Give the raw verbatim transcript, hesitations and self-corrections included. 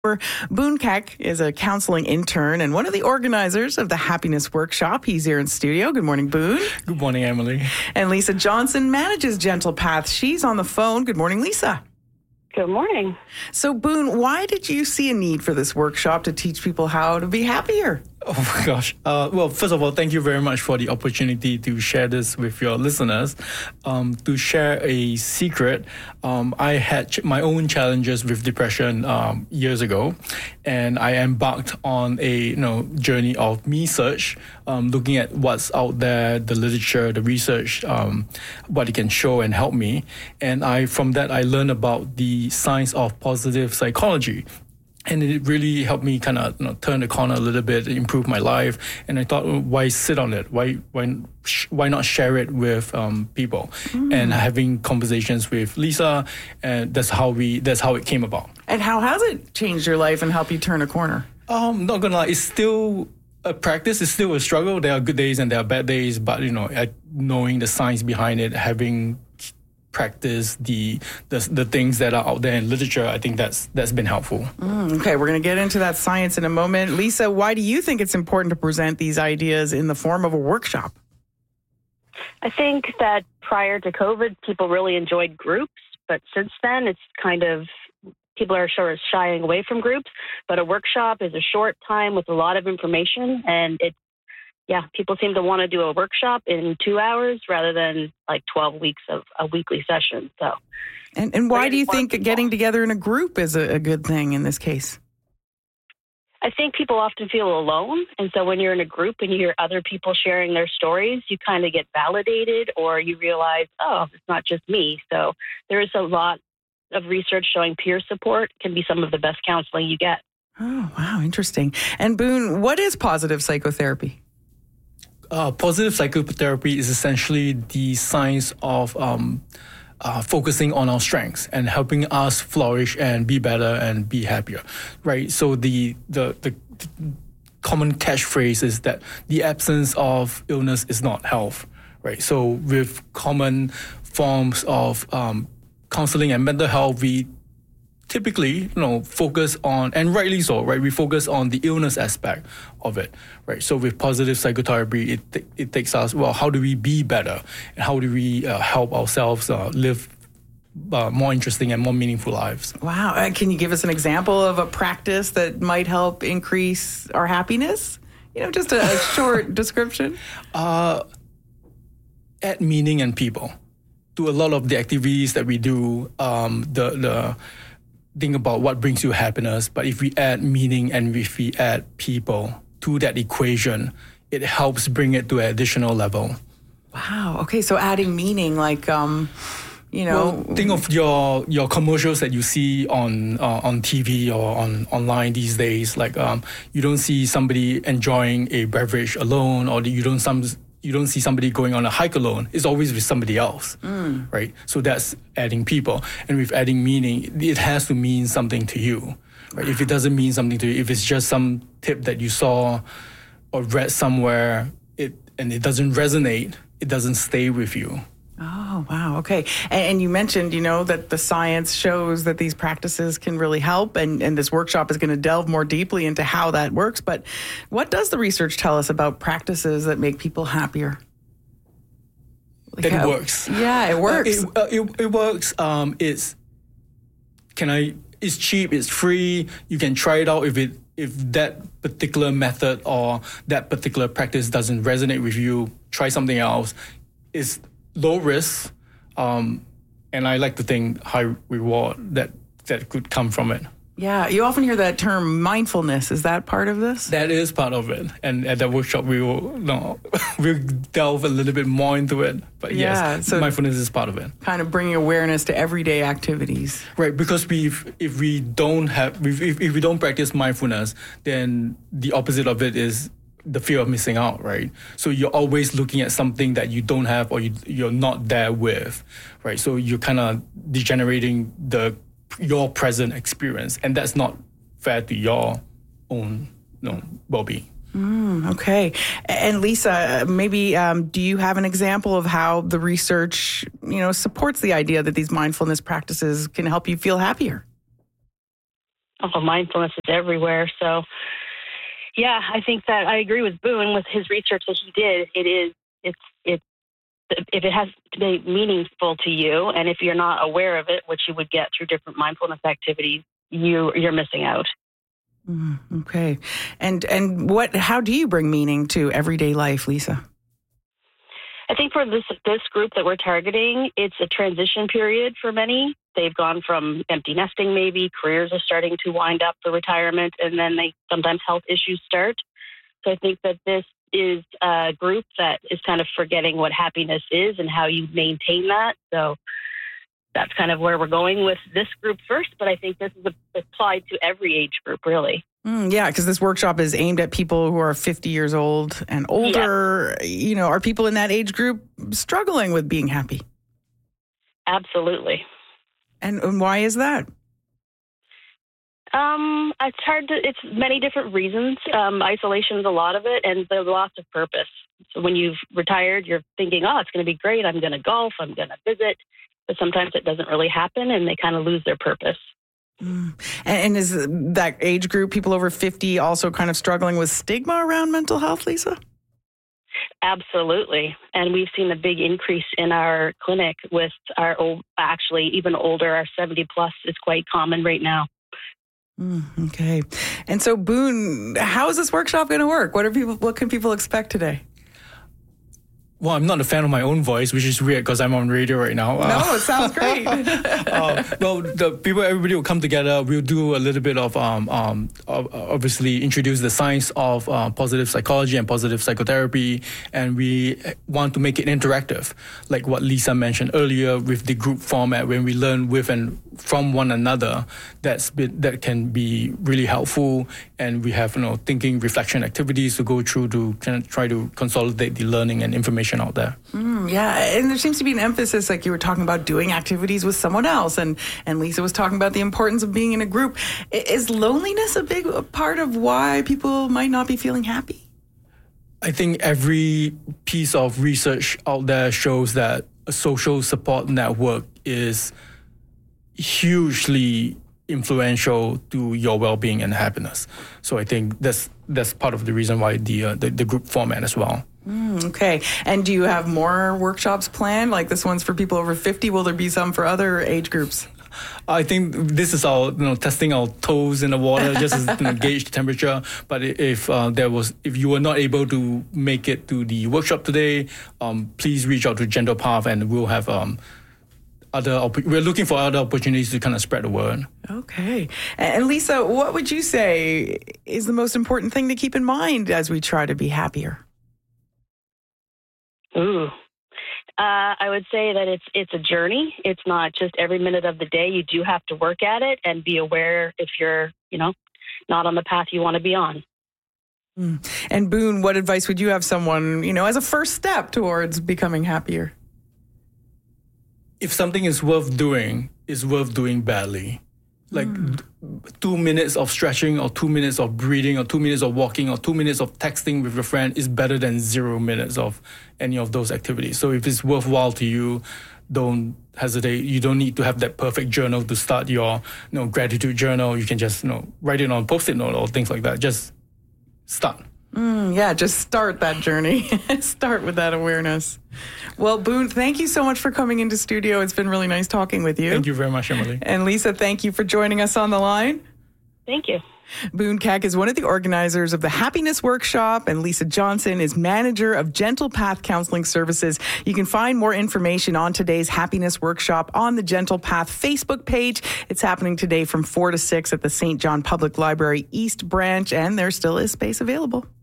Boone Keck is a counseling intern and one of the organizers of the Happiness Workshop. He's here in studio. Good morning, Boone. Good morning, Emily. And Lisa Johnson manages Gentle Path. She's on the phone. Good morning, Lisa. Good morning. So, Boone, why did you see a need for this workshop to teach people how to be happier? Oh my gosh. Uh, well, first of all, thank you very much for the opportunity to share this with your listeners. Um, to share a secret, um, I had ch- my own challenges with depression um, years ago, and I embarked on a you know journey of me search, um, looking at what's out there, the literature, the research, um, what it can show and help me. And I from that I learned about the science of positive psychology. And it really helped me kind of you know, turn the corner a little bit, improve my life. And I thought, well, why sit on it? Why why why not share it with um, people? Mm. And having conversations with Lisa, and that's how we that's how it came about. And how has it changed your life and helped you turn a corner? Um, not gonna lie, it's still a practice. It's still a struggle. There are good days and there are bad days, but you know, knowing the science behind it, having practice the, the the things that are out there in literature, I think that's that's been helpful. Mm, okay, we're going to get into that science in a moment. Lisa, why do you think it's important to present these ideas in the form of a workshop? I think that prior to COVID, people really enjoyed groups, but since then, it's kind of people are sort of shying away from groups. But a workshop is a short time with a lot of information, and it Yeah, people seem to want to do a workshop in two hours rather than like twelve weeks of a weekly session. So, and and why do you think people. getting together in a group is a, a good thing in this case? I think people often feel alone, and so when you're in a group and you hear other people sharing their stories, you kind of get validated, or you realize, oh, it's not just me. So there is a lot of research showing peer support can be some of the best counseling you get. Oh, wow, interesting. And Boone, what is positive psychotherapy? Uh, positive psychotherapy is essentially the science of um, uh, focusing on our strengths and helping us flourish and be better and be happier, right? So the the the common catchphrase is that the absence of illness is not health, right? So with common forms of um, counseling and mental health, we typically, you know, focus on, and rightly so, right? We focus on the illness aspect of it, right? So with positive psychotherapy, it th- it takes us, well, how do we be better? And how do we uh, help ourselves uh, live uh, more interesting and more meaningful lives? Wow. Uh, can you give us an example of a practice that might help increase our happiness? You know, just a, a short description. Uh, add meaning and people to a lot of the activities that we do. Um, the the think about what brings you happiness, but if we add meaning and if we add people to that equation, it helps bring it to an additional level. Wow. Okay, so adding meaning, like, um, you know... Well, think of your your commercials that you see on uh, on T V or on online these days. Like, um, you don't see somebody enjoying a beverage alone, or you don't some. You don't see somebody going on a hike alone. It's always with somebody else, mm. right? So that's adding people. And with adding meaning, it has to mean something to you, right? If it doesn't mean something to you, if it's just some tip that you saw or read somewhere, it and it doesn't resonate, it doesn't stay with you. Oh, wow. Okay. And, and you mentioned, you know, that the science shows that these practices can really help, and, and this workshop is going to delve more deeply into how that works. But what does the research tell us about practices that make people happier? Like that how, it works. Yeah, it works. Uh, it, uh, it, it works. Um, it's, can I, it's cheap, it's free. You can try it out if it, if that particular method or that particular practice doesn't resonate with you, try something else. It's low risk, um, and I like to think high reward that, that could come from it. Yeah, you often hear that term mindfulness. Is that part of this? That is part of it. And at the workshop, we will no, we'll delve a little bit more into it. But yeah, yes, so mindfulness is part of it. Kind of bringing awareness to everyday activities. Right, because we if we don't have if, if we don't practice mindfulness, then the opposite of it is the fear of missing out, right? So you're always looking at something that you don't have or you, you're not there with, right? So you're kind of degenerating the your present experience, and that's not fair to your own you know, well-being. Mm, okay. And Lisa, maybe um, do you have an example of how the research, you know, supports the idea that these mindfulness practices can help you feel happier? Oh, mindfulness is everywhere. So, yeah, I think that I agree with Boone with his research that he did. It is, it's, it's, if it has to be meaningful to you, and if you're not aware of it, which you would get through different mindfulness activities, you you're missing out. Mm, okay, and and what? How do you bring meaning to everyday life, Lisa? I think for this this group that we're targeting, it's a transition period for many. They've gone from empty nesting, maybe careers are starting to wind up for retirement, and then they sometimes health issues start. So I think that this is a group that is kind of forgetting what happiness is and how you maintain that. So that's kind of where we're going with this group first, but I think this is applied to every age group, really. Mm, yeah, because this workshop is aimed at people who are fifty years old and older. Yeah. You know, are people in that age group struggling with being happy? Absolutely. And, and why is that? Um, it's hard to, it's many different reasons. Um, isolation is a lot of it, and the loss of purpose. So when you've retired, you're thinking, oh, it's going to be great. I'm going to golf. I'm going to visit. But sometimes it doesn't really happen, and they kind of lose their purpose. Mm. And, and is that age group, people over fifty, also kind of struggling with stigma around mental health, Lisa? Absolutely. And we've seen a big increase in our clinic with our old, actually even older, our seventy plus is quite common right now. Mm, okay. And so, Boone, how is this workshop going to work? What are people? What can people expect today? Well, I'm not a fan of my own voice, which is weird because I'm on radio right now. No, uh, it sounds great. uh, well, the people, everybody will come together. We'll do a little bit of, um, um, obviously, introduce the science of uh, positive psychology and positive psychotherapy, and we want to make it interactive, like what Lisa mentioned earlier with the group format, when we learn with and from one another. That's been, that can be really helpful, and we have you know thinking, reflection activities to go through to kind of try to consolidate the learning and information out there. Mm, yeah, and there seems to be an emphasis, like you were talking about, doing activities with someone else, and, and Lisa was talking about the importance of being in a group. Is loneliness a big part of why people might not be feeling happy? I think every piece of research out there shows that a social support network is hugely influential to your well-being and happiness. So I think that's that's part of the reason why the uh, the, the group format as well. Mm, okay. And do you have more workshops planned? Like this one's for people over fifty. Will there be some for other age groups? I think this is our, you know, testing our toes in the water, just to you know, gauge the temperature. But if uh, there was, if you were not able to make it to the workshop today, um, please reach out to Gentle Path, and we'll have um, other. We're looking for other opportunities to kind of spread the word. Okay. And Lisa, what would you say is the most important thing to keep in mind as we try to be happier? Ooh, uh, I would say that it's it's a journey. It's not just every minute of the day. You do have to work at it and be aware if you're, you know, not on the path you want to be on. Mm. And Boone, what advice would you have someone, you know, as a first step towards becoming happier? If something is worth doing, it's worth doing badly. Like mm. two minutes of stretching or two minutes of breathing or two minutes of walking or two minutes of texting with your friend is better than zero minutes of any of those activities. So if it's worthwhile to you, don't hesitate. You don't need to have that perfect journal to start your you know, gratitude journal. You can just you know write it on a Post-it note or things like that. Just start. Mm, yeah, just start that journey. Start with that awareness. Well, Boone, thank you so much for coming into studio. It's been really nice talking with you. Thank you very much, Emily. And Lisa, thank you for joining us on the line. Thank you. Boone Keck is one of the organizers of the Happiness Workshop, and Lisa Johnson is manager of Gentle Path Counseling Services. You can find more information on today's Happiness Workshop on the Gentle Path Facebook page. It's happening today from four to six at the Saint John Public Library East Branch, and there still is space available.